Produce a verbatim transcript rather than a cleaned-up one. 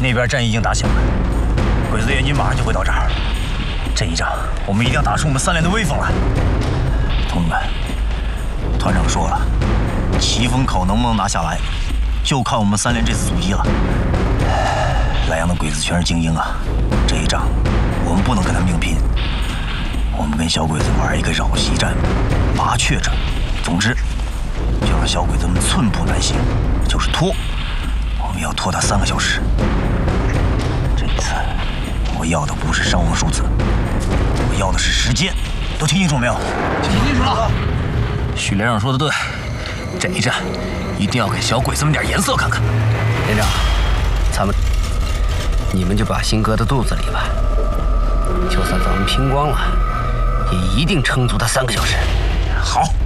那边战役已经打响了，鬼子的援军马上就会到这儿。这一仗，我们一定要打出我们三连的威风来。同志们，团长说了，奇峰口能不能拿下来，就看我们三连这次阻击了。莱阳的鬼子全是精英啊，这一仗我们不能跟他们硬拼，我们跟小鬼子玩一个扰袭战、麻雀战，总之就让小鬼子们寸步难行，就是拖，我们要拖他三个小时。这一次，我要的不是伤亡数字，我要的是时间。都听清楚没有？ 听清楚了。 许连长说的对，这一战一定要给小鬼子们点颜色看看。 连长，咱们你们就把心搁在肚子里吧。就算咱们拼光了，也一定撑足他三个小时。 好。